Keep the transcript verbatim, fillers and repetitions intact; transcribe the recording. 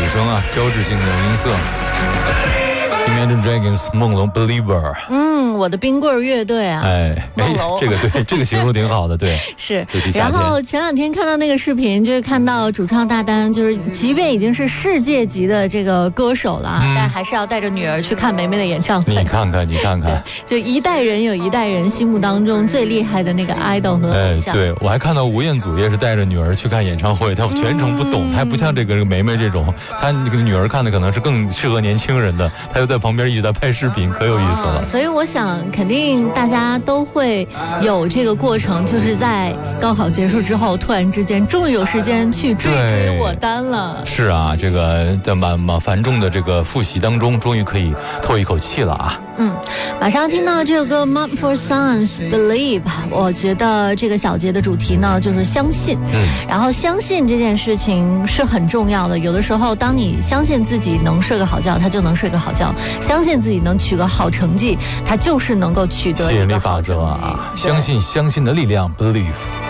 声啊，标志性的音色。Imagine Dragons 梦龙 Believer， 嗯，我的冰棍乐队啊， 哎， 梦龙， 这个对，这个形容挺好的，对， 是。然后前两天看到那个视频，就是看到主唱大丹，就是即便已经是世界级的这个歌手了，嗯、但还是要带着女儿去看梅梅的演唱会。 你看看，你看看， 就一代人有一代人心目当中最厉害的那个 idol 和偶像。 哎、对，我还看到吴彦祖也是带着女儿去看演唱会，他全程不懂，嗯、他不像这个这个梅梅这种，他那个女儿看的可能是更适合年轻人的，他又在旁边一直在拍视频，可有意思了。 哦、所以我想，肯定大家都会有这个过程，就是在高考结束之后，突然之间终于有时间去追追我单了。 是啊，这个在满满繁重的这个复习当中，终于可以透一口气了啊。 嗯，马上听到这首歌《Mumford Sons Believe》，我觉得这个小节的主题呢就是相信。嗯，然后相信这件事情是很重要的。有的时候，当你相信自己能睡个好觉，他就能睡个好觉；相信自己能取个好成绩，他就是能够取得一个好成绩。 吸引力法则啊，相信相信的力量 ，Believe。